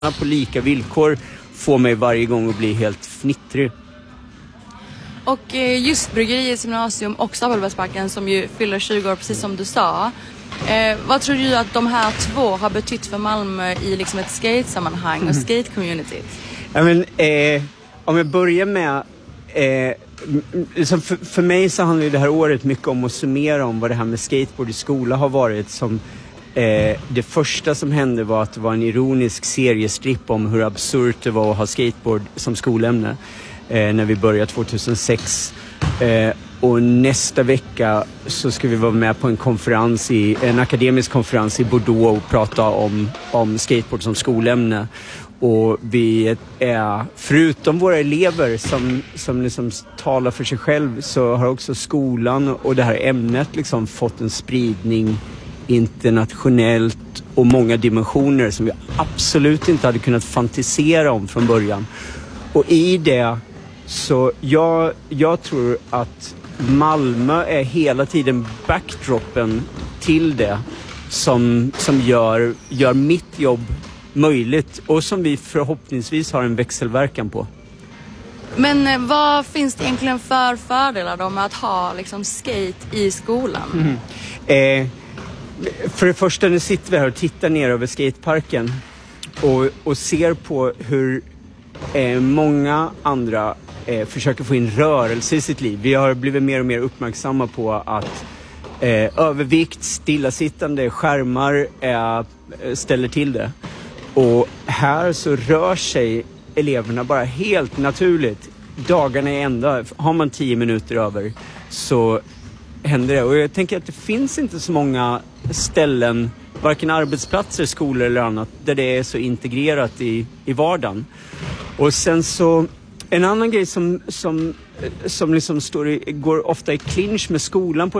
på lika villkor får mig varje gång att bli helt fnittrig. Och just Bryggeriets gymnasium och Stapelbergsparken som ju fyller 20 år precis som du sa. Vad tror du att de här två har betytt för Malmö i liksom ett skate-sammanhang och skate-community? Ja, men, om jag börjar med... för mig så handlar det här året mycket om att summera om vad det här med skateboard i skola har varit. Som det första som hände var att det var en ironisk seriestripp om hur absurt det var att ha skateboard som skolämne när vi började 2006. Och nästa vecka så ska vi vara med på en akademisk konferens i Bordeaux och prata om skateboard som skolämne. Och vi är, förutom våra elever som liksom talar för sig själv, så har också skolan och det här ämnet liksom fått en spridning internationellt och många dimensioner som vi absolut inte hade kunnat fantisera om från början. Och i det så jag tror att Malmö är hela tiden backdropen till det som gör mitt jobb möjligt och som vi förhoppningsvis har en växelverkan på. Men vad finns det egentligen för fördelar då med att ha liksom skate i skolan? För det första, nu sitter vi här och tittar ner över skateparken och ser på hur många andra försöker få in rörelse i sitt liv. Vi har blivit mer och mer uppmärksamma på att övervikt, stillasittande, skärmar ställer till det. Och här så rör sig eleverna bara helt naturligt. Dagarna är ända. Har man 10 minuter över så händer det. Och jag tänker att det finns inte så många ställen, varken arbetsplatser, skolor eller annat, där det är så integrerat i vardagen. Och sen så en annan grej som liksom går ofta i clinch med skolan på